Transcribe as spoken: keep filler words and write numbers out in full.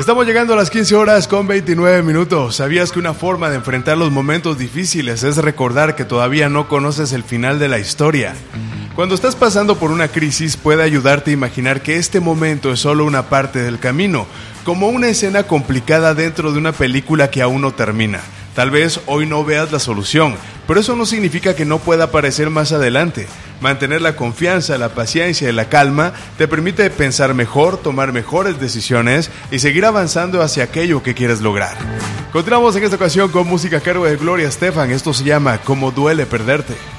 Estamos llegando a las quince horas con veintinueve minutos. ¿Sabías que una forma de enfrentar los momentos difíciles es recordar que todavía no conoces el final de la historia? Cuando estás pasando por una crisis, puede ayudarte a imaginar que este momento es solo una parte del camino, como una escena complicada dentro de una película que aún no termina. Tal vez hoy no veas la solución, pero eso no significa que no pueda aparecer más adelante. Mantener la confianza, la paciencia y la calma te permite pensar mejor, tomar mejores decisiones y seguir avanzando hacia aquello que quieres lograr. Continuamos en esta ocasión con música a cargo de Gloria Estefan. Esto se llama Cómo duele perderte.